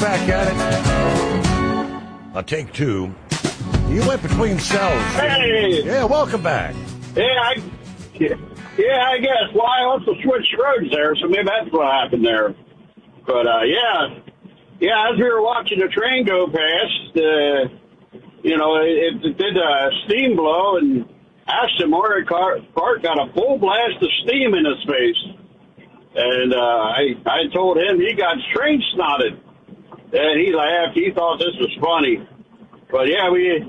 back at it. I'll take two. You went between cells. Hey! Yeah, welcome back. I guess. Well, I also switched roads there, so maybe that's what happened there. But, yeah, as we were watching the train go past, it did steam blow, and Ashton Martin Clark got a full blast of steam in his face. And I told him he got train snotted. And he laughed. He thought this was funny. But, yeah,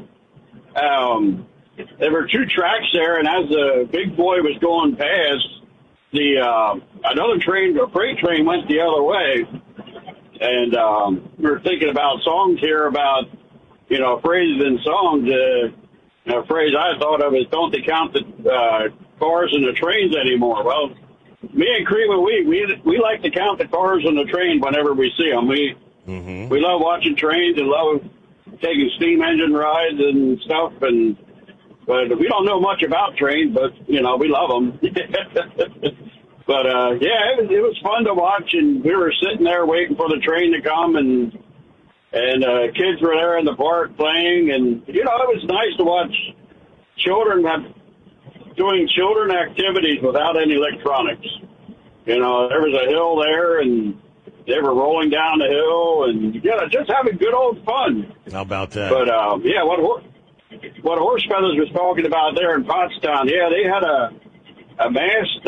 there were two tracks there, and as the big boy was going past, another train, a freight train, went the other way. And we were thinking about songs here about, phrases in songs. A phrase I thought of is, don't they count the cars and the trains anymore? Well, me and Creema, we like to count the cars and the train whenever we see them. We love watching trains and love taking steam engine rides and stuff. But we don't know much about trains, but, we love them. But, it was fun to watch, and we were sitting there waiting for the train to come, and kids were there in the park playing, and, it was nice to watch children doing children activities without any electronics. There was a hill there, and they were rolling down the hill, and, just having good old fun. How about that? But, what Horse Feathers was talking about there in Pottstown, they had a masked,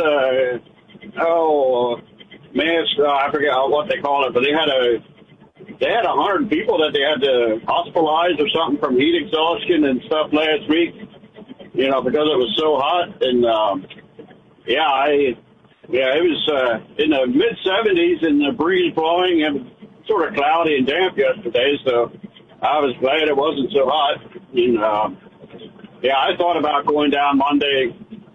I forget what they call it, but they had 100 people that they had to hospitalize or something from heat exhaustion and stuff last week, because it was so hot. And, it was in the mid-70s and the breeze blowing and sort of cloudy and damp yesterday, so I was glad it wasn't so hot. And, I thought about going down Sunday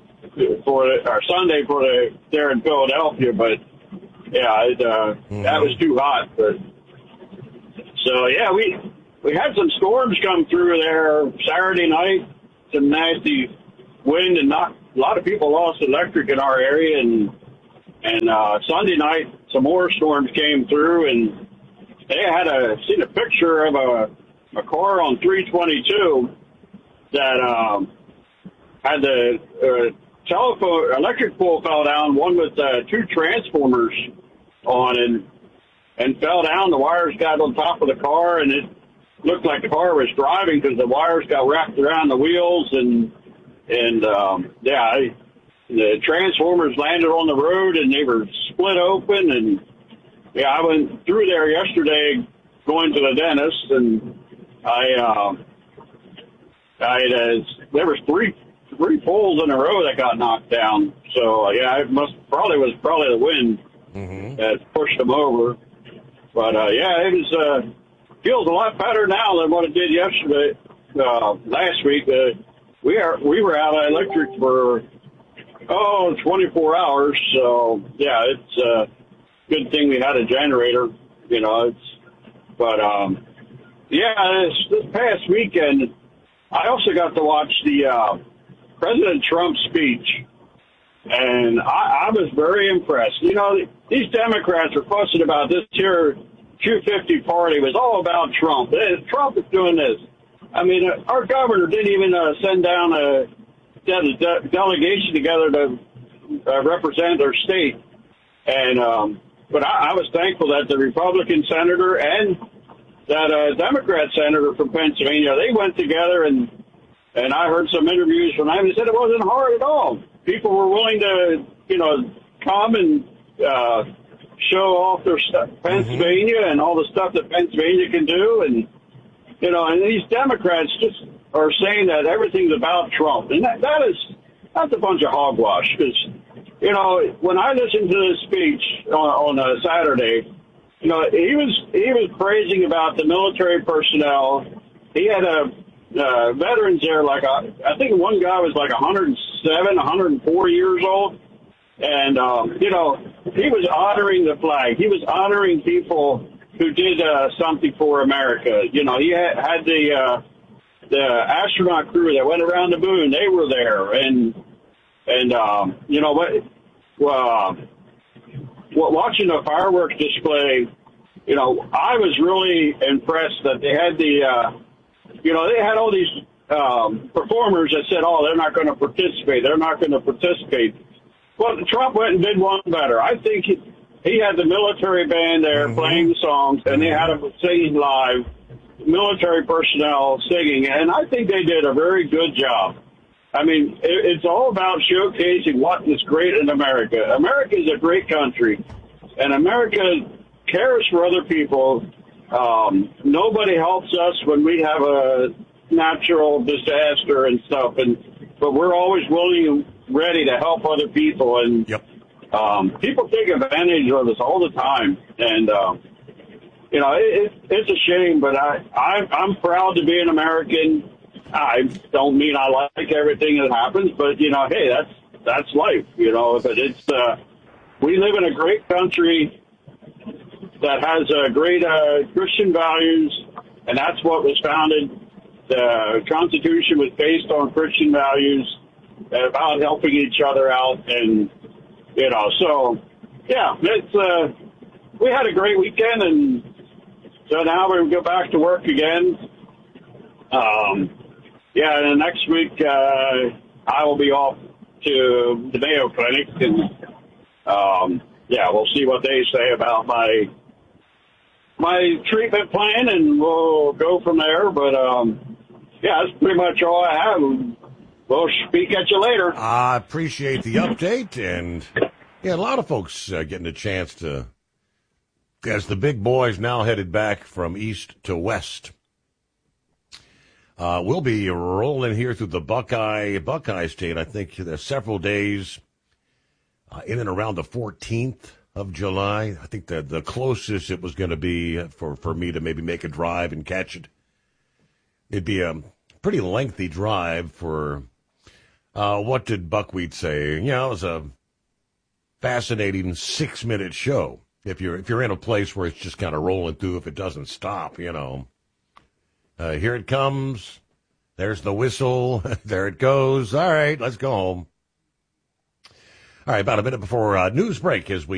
there in Philadelphia, but that was too hot. But so we had some storms come through there Saturday night, some nasty wind, and a lot of people lost electric in our area. And Sunday night, some more storms came through, and they had seen a picture of a car on 322 that had the electric pole fell down, one with two transformers on, and fell down. The wires got on top of the car, and it looked like the car was driving because the wires got wrapped around the wheels, and the transformers landed on the road, and they were split open. And I went through there yesterday going to the dentist, and there was three poles in a row that got knocked down. So it was probably the wind that pushed them over. But it feels a lot better now than what it did yesterday. Last week, we were out of electric for 24 hours. So it's a good thing we had a generator. This past weekend, I also got to watch the President Trump speech, and I was very impressed. These Democrats are fussing about this here 250 party. It was all about Trump. Trump is doing this. I mean, our governor didn't even send down a delegation together to represent their state. And but I was thankful that the Republican senator and that Democrat senator from Pennsylvania, they went together, and I heard some interviews from them. They said it wasn't hard at all. People were willing to, come and show off their stuff, Pennsylvania and all the stuff that Pennsylvania can do. And, and these Democrats just are saying that everything's about Trump. And that's a bunch of hogwash. Because, when I listened to this speech on Saturday, he was praising about the military personnel. He had veterans there, I think one guy was like 107, 104 years old. And, he was honoring the flag. He was honoring people who did something for America. He had the astronaut crew that went around the moon. They were there. And watching the fireworks display I was really impressed that they had they had all these performers that said, oh, they're not going to participate. They're not going to participate. Well, Trump went and did one better. I think he had the military band there playing the songs, and they had them singing live, military personnel singing, and I think they did a very good job. I mean, it's all about showcasing what is great in America. America is a great country, and America cares for other people. Nobody helps us when we have a natural disaster and stuff, but we're always willing and ready to help other people. And people take advantage of us all the time. And it's a shame, but I'm proud to be an American. I don't mean I like everything that happens, but hey, that's life. But it's we live in a great country that has great Christian values, and that's what was founded. The Constitution was based on Christian values about helping each other out, and so yeah, it's we had a great weekend, and so now we go back to work again. And next week I will be off to the Mayo Clinic, and we'll see what they say about my treatment plan, and we'll go from there. But that's pretty much all I have. We'll speak at you later. I appreciate the update, and a lot of folks getting a chance to, as the big boys now headed back from east to west. We'll be rolling here through the Buckeye State. I think there's several days in and around the 14th of July. I think the closest it was going to be for me to maybe make a drive and catch it. It'd be a pretty lengthy drive for, what did Buckwheat say? It was a fascinating 6-minute show. If you're in a place where it's just kind of rolling through, if it doesn't stop, here it comes. There's the whistle. There it goes. All right, let's go home. All right, about a minute before news break as we